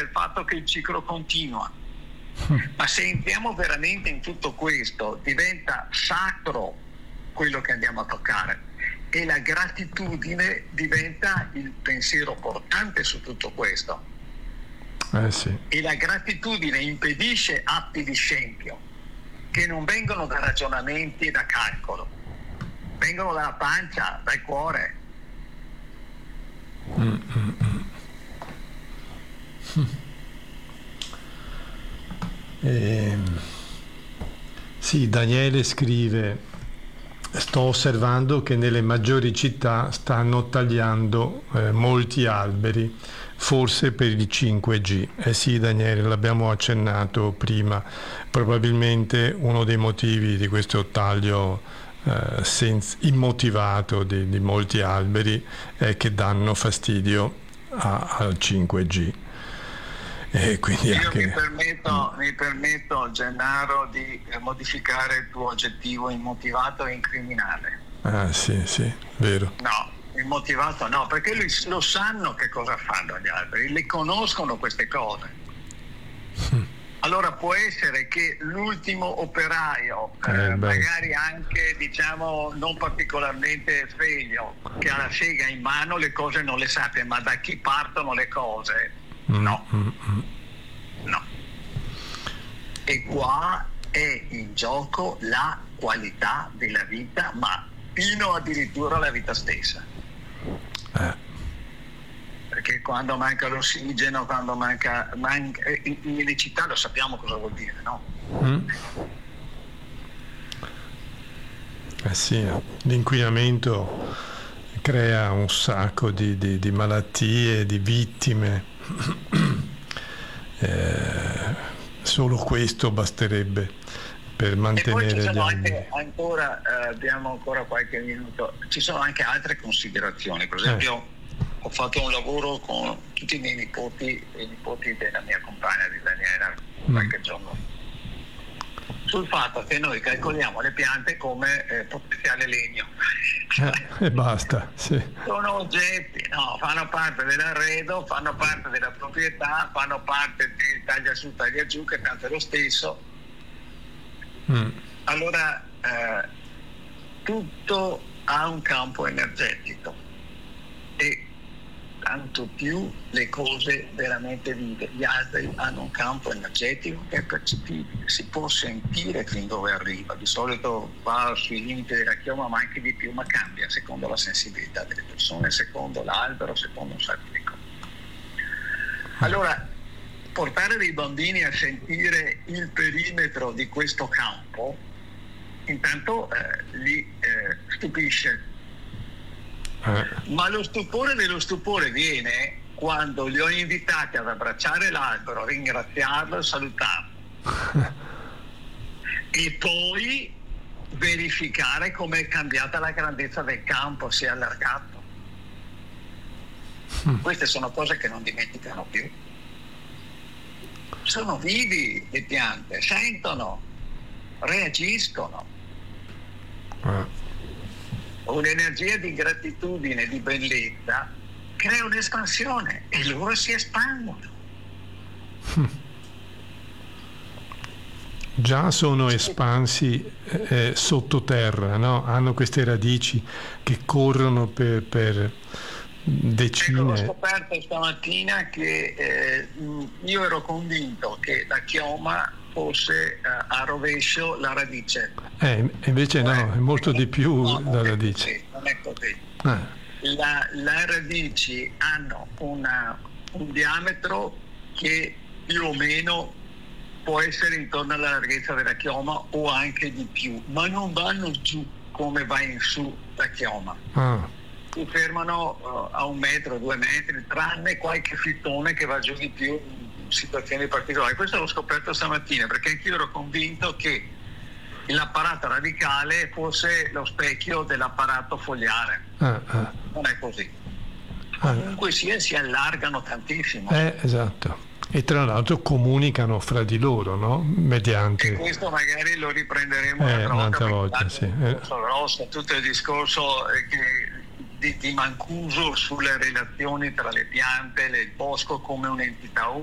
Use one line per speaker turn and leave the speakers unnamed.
del fatto che il ciclo continua. Ma se entriamo veramente in tutto questo, diventa sacro quello che andiamo a toccare, e la gratitudine diventa il pensiero portante su tutto questo.
Sì.
E la gratitudine impedisce atti di scempio che non vengono da ragionamenti e da calcolo, vengono dalla pancia, dal cuore.
Sì, Daniele scrive: sto osservando che nelle maggiori città stanno tagliando molti alberi, forse per il 5G. Sì, Daniele, l'abbiamo accennato prima, probabilmente uno dei motivi di questo taglio immotivato di molti alberi è che danno fastidio al 5G. E quindi
Io
anche...
mi permetto, Gennaro, di modificare il tuo aggettivo immotivato e incriminale.
Sì, vero.
No, immotivato no, perché lo sanno che cosa fanno gli alberi, le conoscono queste cose. Allora può essere che l'ultimo operaio, magari anche non particolarmente sveglio, che ha la sega in mano, le cose non le sappia, ma da chi partono le cose? No. E qua è in gioco la qualità della vita, ma fino addirittura la vita stessa. Perché quando manca l'ossigeno, quando manca nelle città lo sappiamo cosa vuol dire, no?
Sì, l'inquinamento crea un sacco di malattie, di vittime. Solo questo basterebbe per mantenere gli alberi.
Abbiamo ancora qualche minuto. Ci sono anche altre considerazioni. Per esempio, ho fatto un lavoro con tutti i miei nipoti e i nipoti della mia compagna di Daniela qualche giorno, sul fatto che noi calcoliamo le piante come potenziale legno.
E basta, sì.
Sono oggetti, fanno parte dell'arredo, fanno parte della proprietà, fanno parte del taglia su, taglia giù, che tanto è lo stesso. Allora, tutto ha un campo energetico, e tanto più le cose veramente vive. Gli altri hanno un campo energetico che è percepibile, si può sentire fin dove arriva. Di solito va sui limiti della chioma, ma anche di più, ma cambia secondo la sensibilità delle persone, secondo l'albero, secondo un sacco di cose. Allora, portare dei bambini a sentire il perimetro di questo campo intanto li stupisce. Ma lo stupore dello stupore viene quando li ho invitati ad abbracciare l'albero, a ringraziarlo e salutarlo e poi verificare come è cambiata la grandezza del campo, si è allargato. Queste sono cose che non dimenticano più. Sono vivi le piante, sentono, reagiscono. Un'energia di gratitudine, di bellezza, crea un'espansione e loro si espandono.
Già sono espansi sottoterra, no? Hanno queste radici che corrono per decine.
Ecco, ho scoperto stamattina che io ero convinto che la chioma fosse a rovescio la radice.
Invece no, è molto di più la radice.
Non è così. Le radici hanno un diametro che più o meno può essere intorno alla larghezza della chioma o anche di più, ma non vanno giù come va in su la chioma. Si fermano a 1 metro, 2 metri, tranne qualche fittone che va giù di più in situazioni particolari. Questo l'ho scoperto stamattina, perché anch'io ero convinto che l'apparato radicale fosse lo specchio dell'apparato fogliare. Non è così. Comunque si allargano tantissimo.
Esatto. E tra l'altro comunicano fra di loro, no? Mediante.
E questo magari lo riprenderemo
un'altra volta, sì.
Grosso, tutto il discorso di Mancuso sulle relazioni tra le piante, il bosco come un'entità